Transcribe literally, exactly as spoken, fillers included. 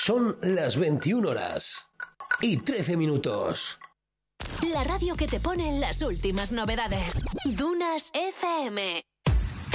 Son las veintiuna horas y trece minutos. La radio que te pone las últimas novedades. Dunas F M.